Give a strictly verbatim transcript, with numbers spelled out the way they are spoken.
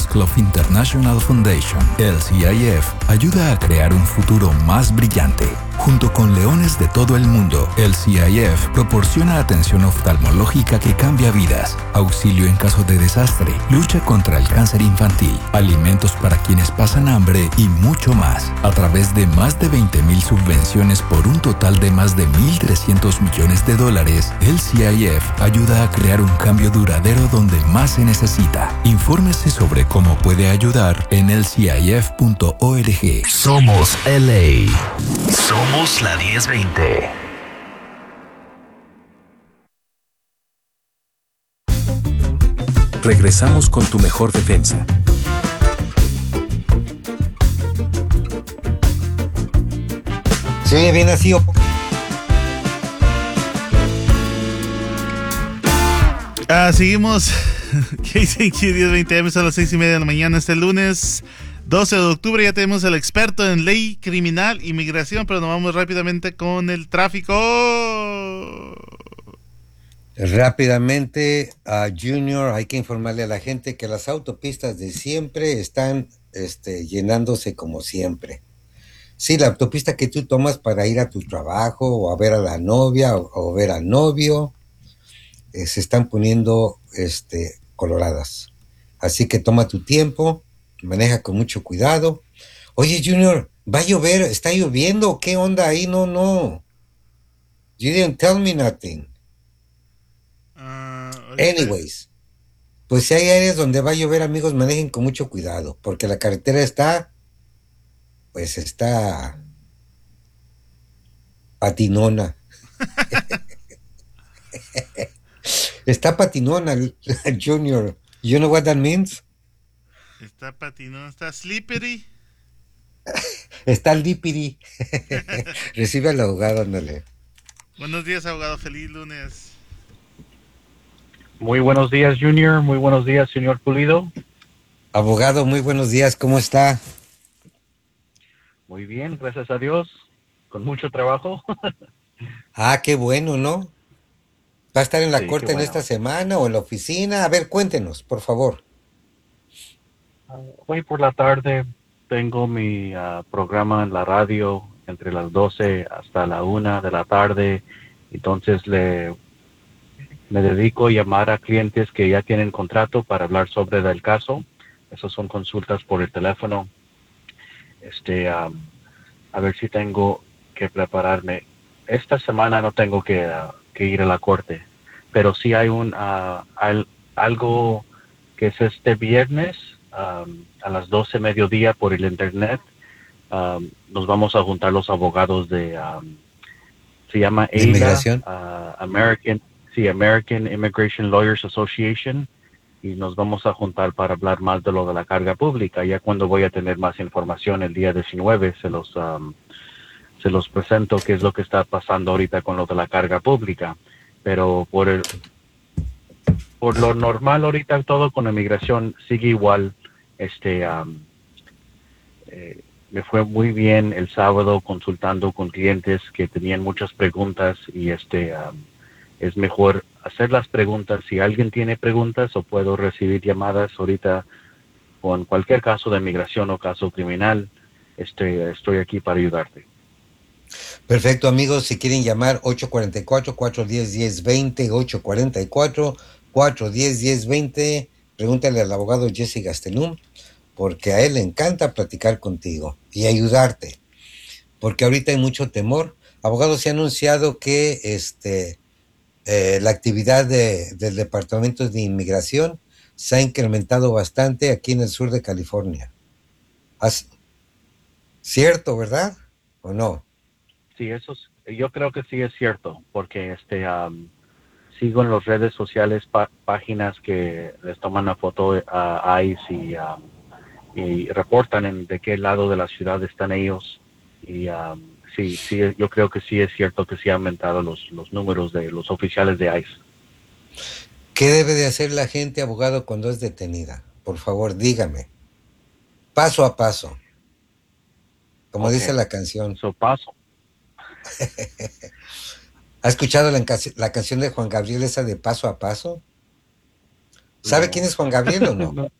Club International Foundation, L C I F, ayuda a crear un futuro más brillante. Junto con leones de todo el mundo, L C I F proporciona atención oftalmológica que cambia vidas, auxilio en caso de desastre, lucha contra el cáncer infantil, alimentos para quienes pasan hambre y mucho más. A través de más de veinte mil subvenciones por un total de más de mil trescientos millones de dólares, L C I F ayuda a crear un cambio duradero donde más se necesita. Infórmese sobre cómo puede ayudar en L C I F punto org. Somos L A. Somos la diez veinte. Regresamos con tu mejor defensa. Se oye bien así. Ah, seguimos. K C Q diez veinte A M, a las seis y media de la mañana este lunes doce de octubre. Ya tenemos al experto en ley criminal, inmigración, pero nos vamos rápidamente con el tráfico. Rápidamente, a uh, Junior, hay que informarle a la gente que las autopistas de siempre están este, llenándose como siempre. Sí, la autopista que tú tomas para ir a tu trabajo o a ver a la novia o, o ver al novio, eh, se están poniendo este, coloradas. Así que toma tu tiempo, maneja con mucho cuidado. Oye, Junior, ¿va a llover? ¿Está lloviendo? ¿Qué onda ahí? No, no. You didn't tell me nothing. Uh, okay. Anyways, pues si hay áreas donde va a llover, amigos, manejen con mucho cuidado, porque la carretera está, pues está patinona. Está patinona, Junior. You know what that means? Está patinona, está slippery. Está lípiri. Recibe al abogado, ándale. Buenos días, abogado. Feliz lunes. Muy buenos días, Junior. Muy buenos días, señor Pulido. Abogado, muy buenos días. ¿Cómo está? Muy bien, gracias a Dios. Con mucho trabajo. Ah, qué bueno, ¿no? ¿Va a estar en la sí, corte en bueno. esta semana o en la oficina? A ver, cuéntenos, por favor. Uh, hoy por la tarde tengo mi uh, programa en la radio entre las doce hasta la una de la tarde. Entonces le... Me dedico a llamar a clientes que ya tienen contrato para hablar sobre el caso. Esas son consultas por el teléfono. Este, um, a ver si tengo que prepararme. Esta semana no tengo que, uh, que ir a la corte, pero sí hay un uh, al, algo que es este viernes um, a las doce mediodía por el internet. Um, nos vamos a juntar los abogados de, um, se llama A I L A, uh, American Sí, American Immigration Lawyers Association, y nos vamos a juntar para hablar más de lo de la carga pública. Ya cuando voy a tener más información el día diecinueve, se los, um, se los presento qué es lo que está pasando ahorita con lo de la carga pública. Pero por, el, por lo normal ahorita todo con la inmigración sigue igual. Este, um, eh, me fue muy bien el sábado consultando con clientes que tenían muchas preguntas y este... Um, es mejor hacer las preguntas. Si alguien tiene preguntas o puedo recibir llamadas ahorita con cualquier caso de migración o caso criminal, este, estoy aquí para ayudarte. Perfecto, amigos. Si quieren llamar, ocho cuatro cuatro, cuatro uno cero, uno cero dos cero, ocho cuatro cuatro, cuatro uno cero, uno cero dos cero. Pregúntale al abogado Jesse Gastelum, porque a él le encanta platicar contigo y ayudarte, porque ahorita hay mucho temor. Abogado, se ha anunciado que este... Eh, la actividad de, del Departamento de Inmigración se ha incrementado bastante aquí en el sur de California. ¿Has, ¿Cierto, verdad? ¿O no? Sí, eso es, yo creo que sí es cierto, porque este um, sigo en las redes sociales pa- páginas que les toman una foto a ICE y, um, y reportan en de qué lado de la ciudad están ellos. Y um, sí, sí, yo creo que sí es cierto que sí han aumentado los, los números de los oficiales de ICE. ¿Qué debe de hacer la gente, abogado, cuando es detenida? Por favor, dígame. Paso a paso. Como Okay. dice la canción. So, paso. ¿Ha escuchado la, la canción de Juan Gabriel, esa de Paso a Paso? ¿Sabe no. quién es Juan Gabriel o no? no?